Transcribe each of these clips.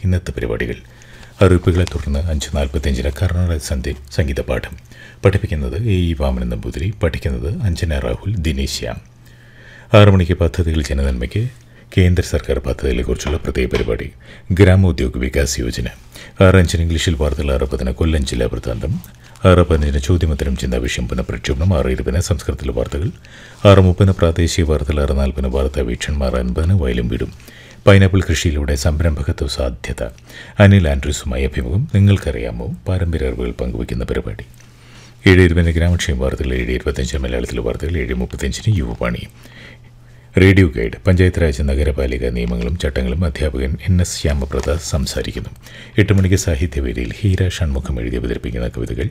ഇന്നത്തെ പരിപാടികൾ. അറിയിപ്പുകളെ തുടർന്ന് 5:45 കർണാടക സംഗീത പാഠം. പഠിപ്പിക്കുന്നത് എ ഇ വാമനൻ നമ്പൂതിരി. പഠിക്കുന്നത് അഞ്ജന രാഹുൽ, ദിനേശ് ശ്യാം. 6 മണിക്ക് പദ്ധതികൾ ജനനന്മയ്ക്ക് കേന്ദ്ര സർക്കാർ പദ്ധതികളെക്കുറിച്ചുള്ള പ്രത്യേക പരിപാടി ഗ്രാമോദ്യോഗ് വികാസ് യോജന. 6:05 ഇംഗ്ലീഷിൽ വാർത്തകൾ. 6:10 കൊല്ലം ജില്ലാ വൃത്താന്തം. 6:15 ചോദ്യോത്തരം ചിന്താവിഷയം പുനഃപ്രക്ഷേപണം. 6:20 സംസ്കൃതത്തിലെ വാർത്തകൾ. 6:30 പ്രാദേശിക വാർത്തകൾ. 6:40 വാർത്താ വീക്ഷണം. 6:50 വയലും വീടും. പൈനാപ്പിൾ കൃഷിയിലൂടെ സംരംഭകത്വ സാധ്യത. അനിൽ ആൻഡ്രൂസുമായി അഭിമുഖം. നിങ്ങൾക്കറിയാമോ പാരമ്പര്യ അറിവുകൾ പങ്കുവയ്ക്കുന്ന പരിപാടി. 7:20 ഗ്രാമക്ഷേമ വാർത്തകൾ. 7:25 മലയാളത്തിലെ വാർത്തകൾ. 7:35 യുവവാണി. Radio guide. പഞ്ചായത്ത് രാജ് നഗരപാലിക നിയമങ്ങളും ചട്ടങ്ങളും അധ്യാപകൻ NS ശ്യാമപ്രസാദ് സംസാരിക്കുന്നു. 8 മണിക്ക് സാഹിത്യവേദിയിൽ ഹീര ഷൺമുഖം എഴുതി അവതരിപ്പിക്കുന്ന കവിതകൾ.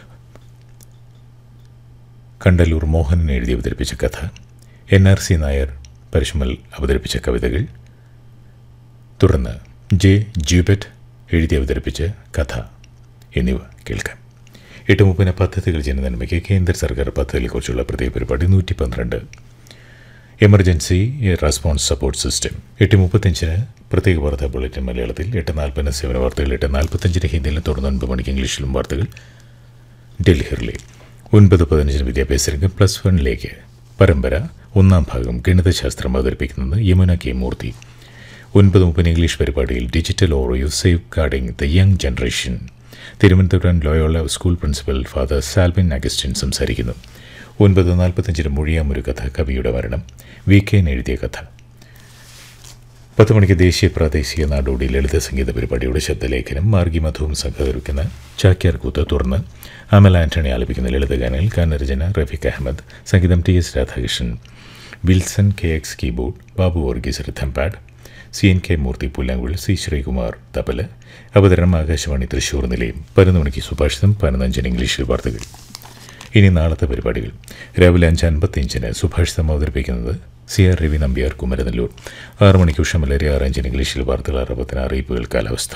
കണ്ടല്ലൂർ മോഹനൻ എഴുതി അവതരിപ്പിച്ച കഥ. NRC നായർ പരശുമൽ അവതരിപ്പിച്ച കവിതകൾ. തുടർന്ന് ജെ ജൂബറ്റ് എഴുതി അവതരിപ്പിച്ച കഥ എന്നിവ കേൾക്കാം. 8:30 പദ്ധതികൾ ജനനന്മയ്ക്ക് കേന്ദ്ര സർക്കാർ പദ്ധതികളെക്കുറിച്ചുള്ള പ്രത്യേക പരിപാടി 112 എമർജൻസി റെസ്പോൺസ് സപ്പോർട്ട് സിസ്റ്റം. 8:35 പ്രത്യേക വാർത്താ ബുള്ളറ്റിൻ മലയാളത്തിൽ. 8:40 സേവന വാർത്തകൾ. 8:45 ഹിന്ദിയിലും തുടർന്ന് 9 മണിക്ക് ഇംഗ്ലീഷിലും വാർത്തകൾ ഡൽഹിയിലെ. 9:15 വിദ്യാഭ്യാസ രംഗം +1 പരമ്പര 1-ാം ഭാഗം ഗണിതശാസ്ത്രം അവതരിപ്പിക്കുന്നത് യമുന കെ മൂർത്തി. 9:30 ഇംഗ്ലീഷ് പരിപാടിയിൽ digital Oreo safe guarding the young generation. Thiruvananthapuram Loyola school principal father Salvin Augustine സംസാരിക്കുന്നു. 9:45 മൊഴിയാമൊരു കഥ. കവിയുടെ മരണം. VK എഴുതിയ കഥ. 10 മണിക്ക് ദേശീയ പ്രാദേശിക നാടോടി ലളിത സംഗീത പരിപാടിയുടെ ശബ്ദലേഖനം. മാർഗി മധുവും സംഘടിപ്പിക്കുന്ന ചാക്യാർ കൂത്ത്. തുടർന്ന് അമൽ ആന്റണി ആലപിക്കുന്ന ലളിതഗാനങ്ങൾ. ഗാനരചന റഫീഖ് അഹമ്മദ്. സംഗീതം TS Radhakrishnan. Wilson KX keyboard. Babu Varghese rhythm pad. CNK മൂർത്തി പുല്ലാങ്കുഴൽ. C ശ്രീകുമാർ തബല. അവതരണം ആകാശവാണി തൃശൂർ നിലയം. 11 മണിക്ക് സുഭാഷിതം. 11:05 ഇംഗ്ലീഷിൽ വാർത്തകൾ. ഇനി നാളത്തെ പരിപാടികൾ. രാവിലെ 5:55 സുഭാഷിതം അവതരിപ്പിക്കുന്നത് CR രവി നമ്പ്യാർ, കുമരനെല്ലൂർ. 6 മണിക്ക് ഉഷമലരി. 6:05 ഇംഗ്ലീഷിൽ വാർത്തകൾ. 6:10 അറിയിപ്പുകൾ കാലാവസ്ഥ.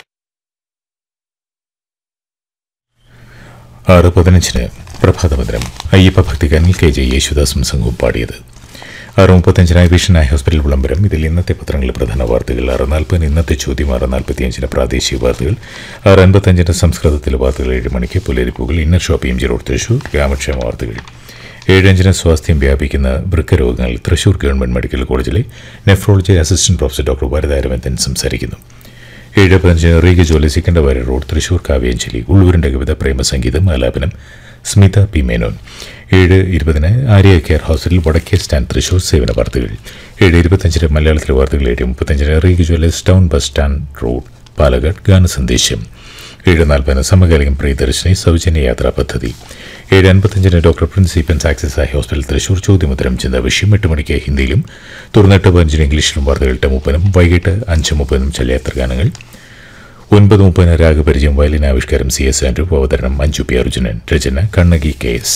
6:15 പ്രഭാതമന്ദിരം. അയ്യപ്പ ഭക്തിഗാനിൽ KJ യേശുദാസും സംഘവും പാടിയത്. 6:35 വിഷൻ ഐ ഹോസ്പിറ്റൽ വിളംബരം. ഇതിൽ ഇന്നത്തെ പത്രങ്ങളിലെ പ്രധാന വാർത്തകൾ. 6:40 ഇന്നത്തെ ചോദ്യം. 6:45 പ്രാദേശിക വാർത്തകൾ. 6:55 സംസ്കൃതത്തിലെ വാർത്തകൾ. 7 മണിക്ക് പുലരിപ്പുകൾ. Inner shop MG road Thrissur. ഗ്രാമക്ഷേമ വാർത്തകൾ. 7:05 സ്വാസ്ഥ്യം വ്യാപിക്കുന്ന വൃക്കരോഗങ്ങൾ. തൃശൂർ ഗവൺമെന്റ് മെഡിക്കൽ കോളേജിലെ nephrology assistant professor doctor Varada Aravindan സംസാരിക്കുന്നു. 7:15 റീഗ ജോലി സിക്കണ്ടവാരി റോഡ് തൃശൂർ. കാവ്യാഞ്ജലി. ഉള്ളൂരിന്റെ കവിത പ്രേമസംഗീതം. ആലാപനം Smitha P Menon. 7:20 Arya care hospital വടക്കേ സ്റ്റാൻഡ് തൃശൂർ. സേവന വാർത്തകൾ. 7:25 മലയാളത്തിലെ വാർത്തകൾ. 7:35 റീഗ Jewellers town bus stand road Palakkad. ഗാനസന്ദേശം. 7:40 സമകാലികം പ്രിയദർശിനി സൗജന്യ യാത്രാ പദ്ധതി. 7:55 doctor Prince Eappen's axis eye hospital Thrissur. ചോദ്യോത്തരം ചിന്താവിഷയം. 8 മണിക്ക് ഹിന്ദിയിലും തുടർന്ന് 8:15 ഇംഗ്ലീഷിലും വാർത്തകൾ. 8:30 വൈകിട്ട് 5:30 ചലയാത്ര ഗാനങ്ങൾ. 9:30 രാഗപരിചയം. വയലിൻ ആവിഷ്കാരം CS ആൻഡ്രൂ. അവതരണം മഞ്ജു P അർജുനൻ. രചന കണ്ണകി KS.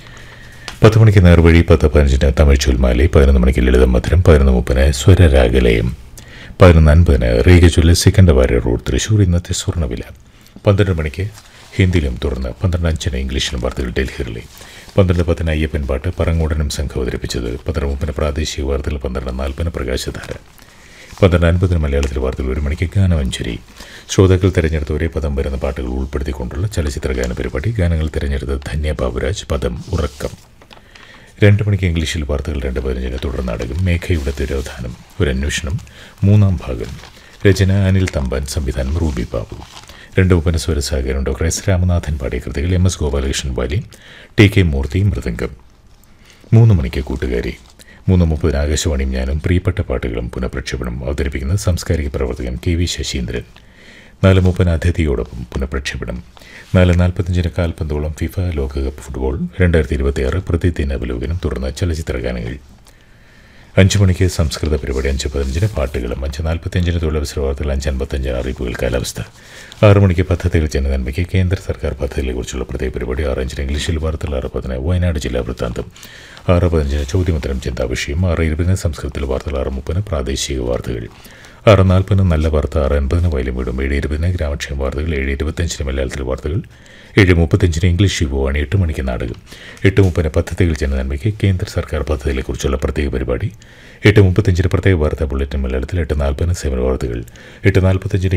10 മണിക്ക് നേർവഴി. 10:15 തമിഴ് ചൊൽമാലി. 11 മണിക്ക് ലളിതം മധുരം. 11:30 സ്വരരാഗലയം. 11:50 റീഗ ജ്വല്ലേഴ്സ് സിക്കണ്ടവാരി റോഡ് തൃശൂർ. ഇന്നത്തെ സ്വർണ്ണവില. 12 മണിക്ക് ഹിന്ദിയിലും തുടർന്ന് 12:05 ഇംഗ്ലീഷിലും വാർത്തകൾ ഡൽഹിയിലെ. 12:10 അയ്യപ്പൻ പാട്ട് പറങ്ങോടനും സംഘം അവതരിപ്പിച്ചത്. 12:30 പ്രാദേശിക വാർത്തകൾ. 12:40 പ്രകാശധാര. 12:50 മലയാളത്തിലെ വാർത്തകൾ. 1 മണിക്ക് ഗാനമഞ്ജരി. ശ്രോതാക്കൾ തിരഞ്ഞെടുത്ത ഒരേ പദം വരുന്ന പാട്ടുകൾ ഉൾപ്പെടുത്തിക്കൊണ്ടുള്ള ചലച്ചിത്ര ഗാന പരിപാടി. ഗാനങ്ങൾ തിരഞ്ഞെടുത്തത് ധന്യ ബാബുരാജ്. പദം ഉറക്കം. 2 മണിക്ക് ഇംഗ്ലീഷിൽ വാർത്തകൾ. 2:15 തുടർ നാടകം മേഘയുടെ തിരോധാനം ഒരു അന്വേഷണം 3-ാം ഭാഗം. രചന അനിൽ തമ്പാൻ. സംവിധാനം Ruby Babu. 2:30 സ്വരസഹകരണം doctor S Ramanathan പാടിയ കൃതികൾ. MS Gopalakrishnan Valley. TK മൂർത്തി മൃദംഗം. 3 മണിക്ക് കൂട്ടുകാരി. 3:30 ആകാശവാണിയും ഞാനും പ്രിയപ്പെട്ട പാട്ടുകളും പുനഃപ്രക്ഷേപണം. അവതരിപ്പിക്കുന്നത് സാംസ്കാരിക പ്രവർത്തകൻ KV ശശീന്ദ്രൻ. 4:30 അതിഥിയോടൊപ്പം പുനഃപ്രക്ഷേപണം. 4:45 കാൽപന്തോളം ഫിഫ ലോകകപ്പ് ഫുട്ബോൾ 2026 പ്രതിദിന അവലോകനം. തുടർന്ന് ചലച്ചിത്ര ഗാനങ്ങൾ. 5 മണിക്ക് സംസ്കൃത പരിപാടി. 5:15 പാട്ടുകളും. 5:45 തൊഴിലവസര വാർത്തകൾ. 5:55 അറിയിപ്പുകൾ കാലാവസ്ഥ. 6 മണിക്ക് പദ്ധതികൾ ജനനന്മയ്ക്ക് കേന്ദ്ര സർക്കാർ പദ്ധതികളെക്കുറിച്ചുള്ള പ്രത്യേക പരിപാടി. 6:05 ഇംഗ്ലീഷിൽ വാർത്തകൾ. 6:10 വയനാട് ജില്ലാ വൃത്താന്തം. 6:15 ചോദ്യോത്തരം ചിന്താവിഷയം. 6:20 സംസ്കൃതത്തിൽ വാർത്തകൾ. 6:30 പ്രാദേശിക വാർത്തകൾ. 6:40 നല്ല വാർത്ത. 6:50 വയലും വീടും. 7:20 ഗ്രാമക്ഷേമ വാർത്തകൾ. 7:25 മലയാളത്തിലെ വാർത്തകൾ. 7:35 ഇംഗ്ലീഷ് യുവവാണി. 8 മണിക്ക് നാടകം. 8:30 പദ്ധതികൾ ജനനന്മയ്ക്ക് കേന്ദ്ര സർക്കാർ പദ്ധതികളെക്കുറിച്ചുള്ള പ്രത്യേക പരിപാടി. 8:35 പ്രത്യേക വാർത്താ ബുള്ളറ്റിൻ മലയാളത്തിൽ. 8:40 സേവന വാർത്തകൾ. 8:45